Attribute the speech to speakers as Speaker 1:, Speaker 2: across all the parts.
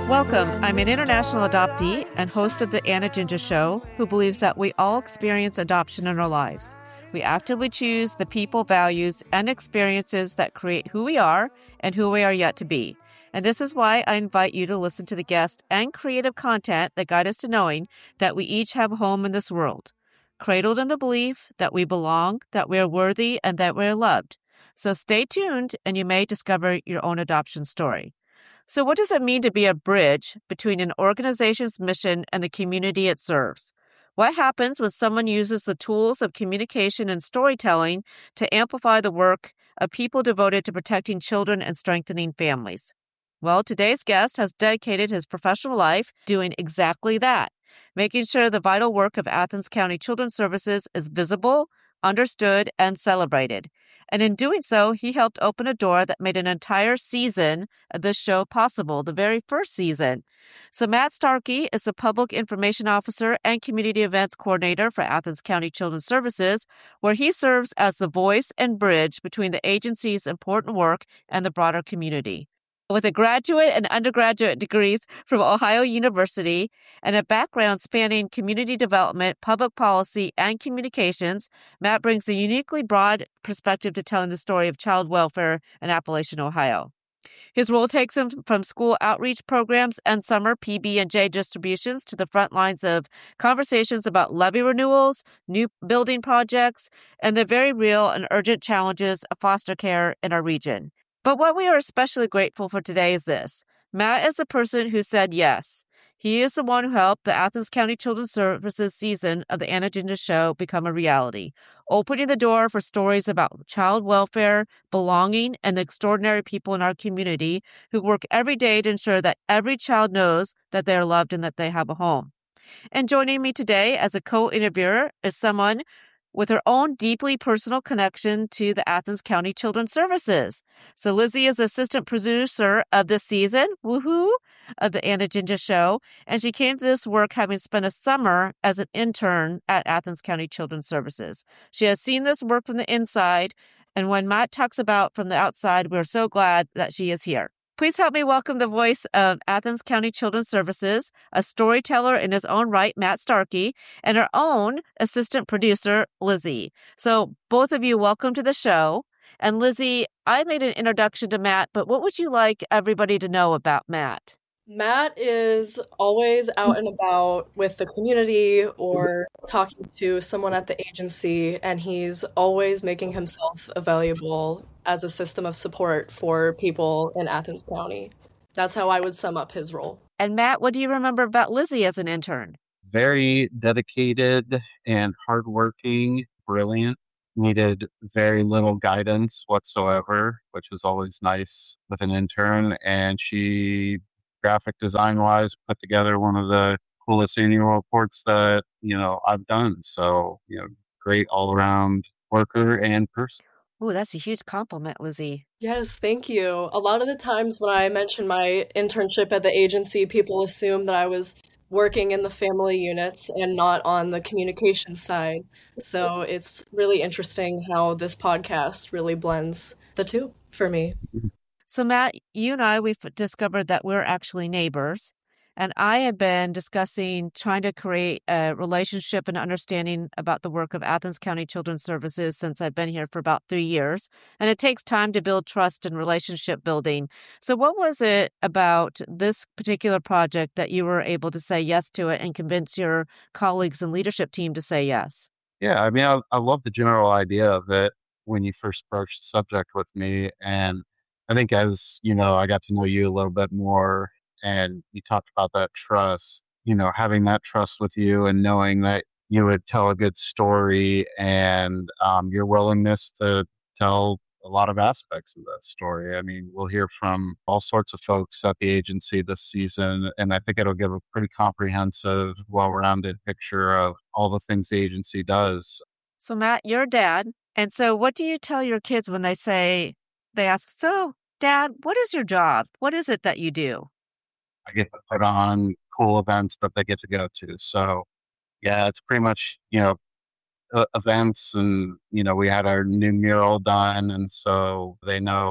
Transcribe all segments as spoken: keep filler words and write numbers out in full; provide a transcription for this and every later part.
Speaker 1: Welcome. I'm an international adoptee and host of The Anna Ginger Show, who believes that we all experience adoption in our lives. We actively choose the people, values, and experiences that create who we are and who we are yet to be. And this is why I invite you to listen to the guest and creative content that guide us to knowing that we each have a home in this world, cradled in the belief that we belong, that we are worthy, and that we are loved. So stay tuned, and you may discover your own adoption story. So what does it mean to be a bridge between an organization's mission and the community it serves? What happens when someone uses the tools of communication and storytelling to amplify the work of people devoted to protecting children and strengthening families? Well, today's guest has dedicated his professional life doing exactly that, making sure the vital work of Athens County Children's Services is visible, understood, and celebrated. And in doing so, he helped open a door that made an entire season of this show possible, the very first season. So Matt Starkey is the Public Information Officer and Community Events Coordinator for Athens County Children's Services, where he serves as the voice and bridge between the agency's important work and the broader community. With a graduate and undergraduate degrees from Ohio University and a background spanning community development, public policy, and communications, Matt brings a uniquely broad perspective to telling the story of child welfare in Appalachian, Ohio. His role takes him from school outreach programs and summer P B and J distributions to the front lines of conversations about levy renewals, new building projects, and the very real and urgent challenges of foster care in our region. But what we are especially grateful for today is this. Matt is the person who said yes. He is the one who helped the Athens County Children's Services season of the Anna Ginger Show become a reality, opening the door for stories about child welfare, belonging, and the extraordinary people in our community who work every day to ensure that every child knows that they are loved and that they have a home. And joining me today as a co-interviewer is someone with her own deeply personal connection to the Athens County Children's Services. So Lizzie is assistant producer of this season, woohoo, of the Anna Ginger Show, and she came to this work having spent a summer as an intern at Athens County Children's Services. She has seen this work from the inside, and when Matt talks about from the outside, we're so glad that she is here. Please help me welcome the voice of Athens County Children's Services, a storyteller in his own right, Matt Starkey, and our own assistant producer, Lizzie. So both of you, welcome to the show. And Lizzie, I made an introduction to Matt, but what would you like everybody to know about Matt?
Speaker 2: Matt is always out and about with the community or talking to someone at the agency, and he's always making himself available as a system of support for people in Athens County. That's how I would sum up his role.
Speaker 1: And Matt, what do you remember about Lizzie as an intern?
Speaker 3: Very dedicated and hardworking, brilliant, needed very little guidance whatsoever, which was always nice with an intern. And she, graphic design wise, put together one of the coolest annual reports that, you know, I've done. So, you know, great all around worker and person.
Speaker 1: Oh, that's a huge compliment, Lizzie.
Speaker 2: Yes, thank you. A lot of the times when I mention my internship at the agency, people assume that I was working in the family units and not on the communication side. So it's really interesting how this podcast really blends the two for me.
Speaker 1: So Matt, you and I, we've discovered that we're actually neighbors. And I have been discussing trying to create a relationship and understanding about the work of Athens County Children's Services since I've been here for about three years. And it takes time to build trust and relationship building. So what was it about this particular project that you were able to say yes to it and convince your colleagues and leadership team to say yes?
Speaker 3: Yeah, I mean, I, I love the general idea of it when you first broached the subject with me. And I think as, you know, I got to know you a little bit more, and you talked about that trust, you know, having that trust with you and knowing that you would tell a good story and um, your willingness to tell a lot of aspects of that story. I mean, we'll hear from all sorts of folks at the agency this season, and I think it'll give a pretty comprehensive, well-rounded picture of all the things the agency does.
Speaker 1: So Matt, you're a dad. And so what do you tell your kids when they say, they ask, so Dad, what is your job? What is it that you do?
Speaker 3: I get to put on cool events that they get to go to. So, yeah, it's pretty much, you know, uh, events and, you know, we had our new mural done. And so they know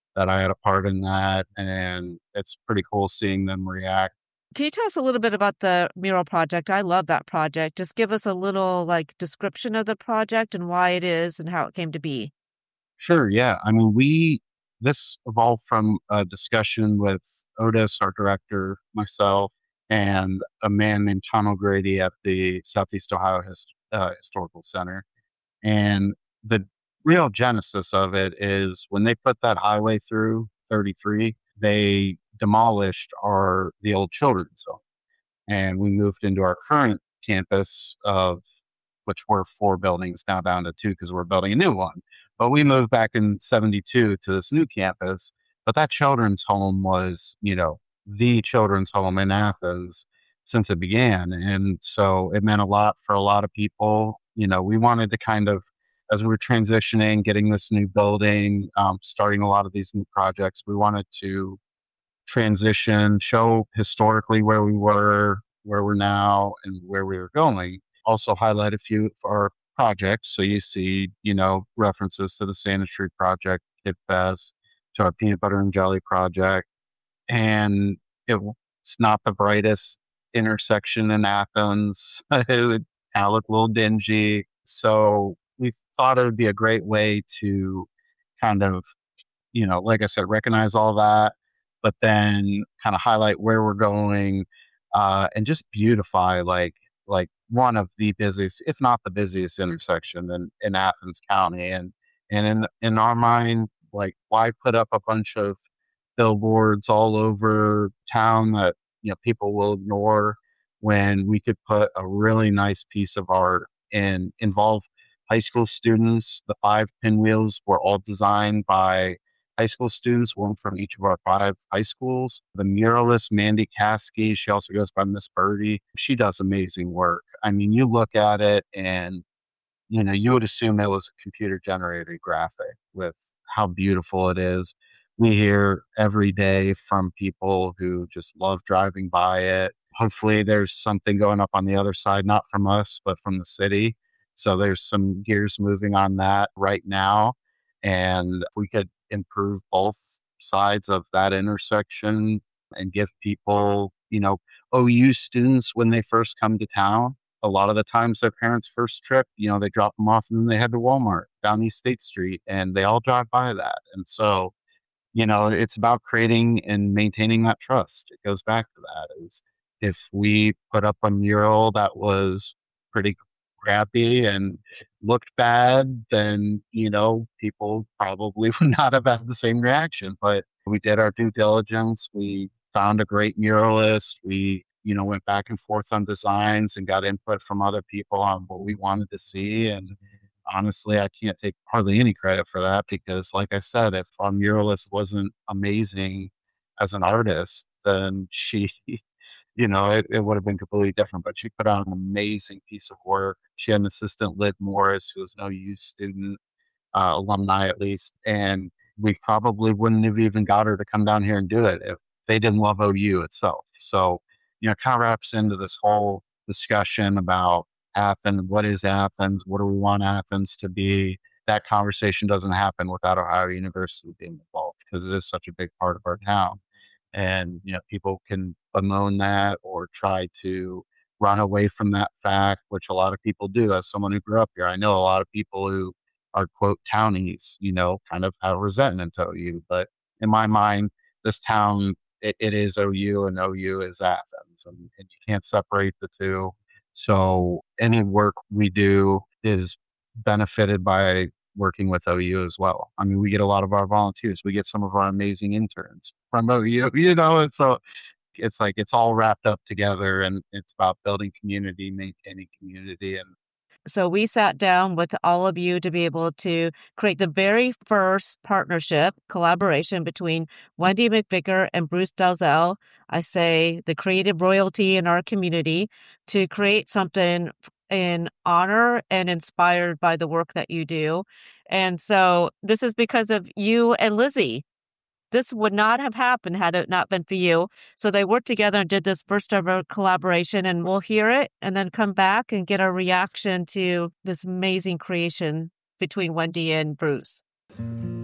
Speaker 3: that I had a part in that, and it's pretty cool seeing them react.
Speaker 1: Can you tell us a little bit about the mural project? I love that project. Just give us a little like description of the project and why it is and how it came to be.
Speaker 3: Sure, yeah. I mean, we this evolved from a discussion with Otis, our director, myself, and a man named Tom O'Grady at the Southeast Ohio His, uh, Historical Center. And the real genesis of it is when they put that highway through thirty-three, they demolished our the old children's home, and we moved into our current campus of which were four buildings now down to two because we're building a new one. But we moved back in seventy-two to this new campus. But that children's home was, you know, the children's home in Athens since it began. And so it meant a lot for a lot of people. You know, we wanted to kind of, as we were transitioning, getting this new building, um, starting a lot of these new projects, we wanted to transition, show historically where we were, where we're now, and where we were going. Also highlight a few of our projects. So you see, you know, references to the Santa Tree Project, Kid Fest, to our peanut butter and jelly project. And it, it's not the brightest intersection in Athens. It would kind of look a little dingy. So we thought it would be a great way to kind of, you know, like I said, recognize all that, but then kind of highlight where we're going, uh, and just beautify like like one of the busiest, if not the busiest intersection in, in Athens County. And and in in our mind, like why put up a bunch of billboards all over town that, you know, people will ignore when we could put a really nice piece of art and involve high school students. The five pinwheels were all designed by high school students, one from each of our five high schools. The muralist, Mandy Caskey, she also goes by Miss Birdie. She does amazing work. I mean, you look at it and, you know, you would assume it was a computer generated graphic with how beautiful it is. We hear every day from people who just love driving by it. Hopefully there's something going up on the other side, not from us, but from the city. So there's some gears moving on that right now. And if we could improve both sides of that intersection and give people, you know, O U students when they first come to town, a lot of the times their parents' first trip, you know, they drop them off and then they head to Walmart down East State Street and they all drive by that. And so, you know, it's about creating and maintaining that trust. It goes back to that. Is if we put up a mural that was pretty crappy and looked bad, then, you know, people probably would not have had the same reaction. But we did our due diligence. We found a great muralist. We, you know, went back and forth on designs and got input from other people on what we wanted to see. And honestly, I can't take hardly any credit for that because, like I said, if our muralist wasn't amazing as an artist, then she, you know, it, it would have been completely different. But she put out an amazing piece of work. She had an assistant, Lyd Morris, who was an O U student, uh, alumni at least, and we probably wouldn't have even got her to come down here and do it if they didn't love O U itself. So, you know, it kind of wraps into this whole discussion about Athens. What is Athens? What do we want Athens to be? That conversation doesn't happen without Ohio University being involved because it is such a big part of our town. And, you know, people can bemoan that or try to run away from that fact, which a lot of people do. As someone who grew up here, I know a lot of people who are, quote, townies, you know, kind of have resentment to O U. But in my mind, this town, it, it is O U and O U is Athens, and, and you can't separate the two. So any work we do is benefited by working with O U as well. I mean, we get a lot of our volunteers. We get some of our amazing interns from O U, you know, and so it's like it's all wrapped up together, and it's about building community, maintaining community. And
Speaker 1: so we sat down with all of you to be able to create the very first partnership collaboration between Wendy McVicker and Bruce Dalzell. I say the creative royalty in our community, to create something in honor and inspired by the work that you do. And so this is because of you and Lizzie. This would not have happened had it not been for you. So they worked together and did this first ever collaboration, and we'll hear it and then come back and get our reaction to this amazing creation between Wendy and Bruce.